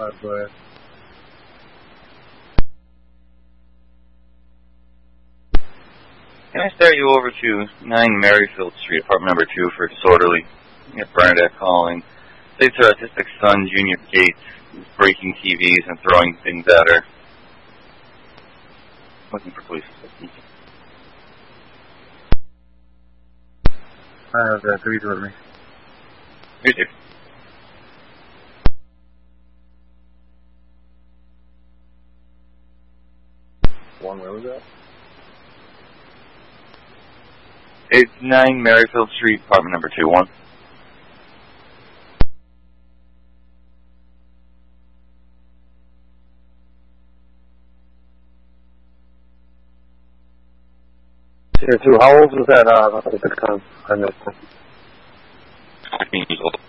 Go ahead. Can I start you over to 9 Maryfield Street, apartment number 2 for disorderly? You have Bernadette calling. States her autistic son, Junior Gates, is breaking TVs and throwing things at her. Looking for police assistance. I have that. Read with me. You do. Where was that? It's 9 Maryfield Street, apartment number 2-1. Tier 2. How old was that? I missed it. 15 years old.